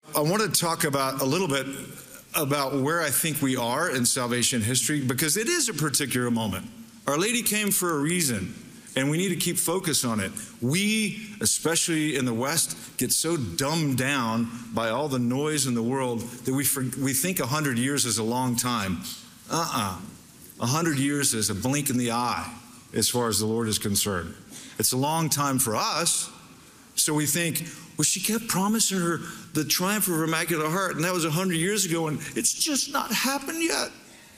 I want to talk about a little bit about where I think we are in salvation history, because it is a particular moment. Our Lady came for a reason, and we need to keep focus on it. We, especially in the West, get so dumbed down by all the noise in the world that we think 100 years is a long time. 100 years is a blink in the eye as far as the Lord is concerned. It's a long time for us. So we think, well, she kept promising her the triumph of her Immaculate Heart, and that was 100 years ago, and it's just not happened yet.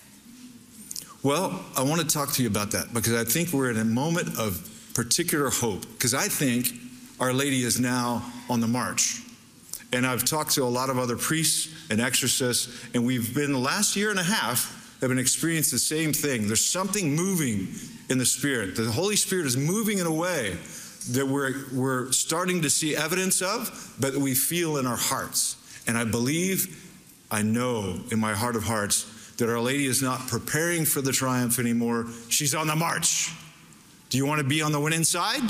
Well, I want to talk to you about that, because I think we're in a moment of particular hope, because I think Our Lady is now on the march. And I've talked to a lot of other priests and exorcists, and we've been the last year and a half have been experiencing the same thing. There's something moving in the Spirit. The Holy Spirit is moving in a way that we're starting to see evidence of, but we feel in our hearts. And I believe, I know in my heart of hearts, that Our Lady is not preparing for the triumph anymore. She's on the march. Do you want to be on the winning side?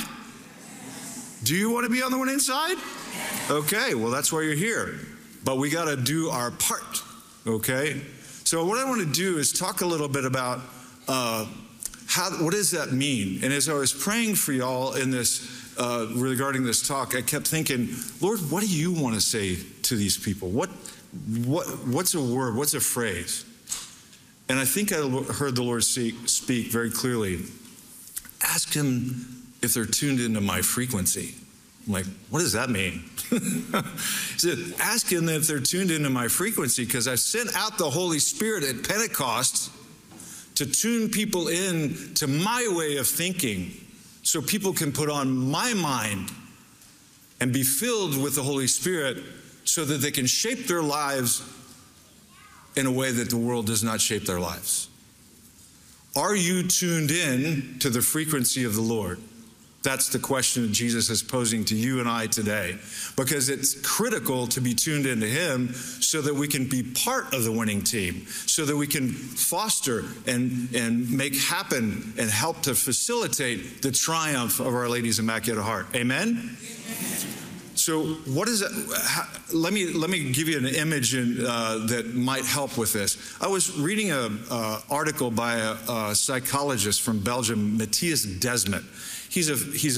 Do you want to be on the winning side? Okay, well, that's why you're here. But we got to do our part, okay? So what I want to do is talk a little bit about what does that mean? And as I was praying for y'all in this, regarding this talk, I kept thinking, Lord, what do you want to say to these people? What's a word? What's a phrase? And I think I heard the Lord speak very clearly. Ask him if they're tuned into my frequency. I'm like, what does that mean? He said, ask him if they're tuned into my frequency, because I sent out the Holy Spirit at Pentecost to tune people in to my way of thinking so people can put on my mind and be filled with the Holy Spirit so that they can shape their lives in a way that the world does not shape their lives. Are you tuned in to the frequency of the Lord? That's the question that Jesus is posing to you and I today, because it's critical to be tuned into him so that we can be part of the winning team, so that we can foster and make happen and help to facilitate the triumph of Our Lady's Immaculate Heart. Amen? So what is it? Let me give you an image that might help with this. I was reading an article by a psychologist from Belgium, Matthias Desmet. He's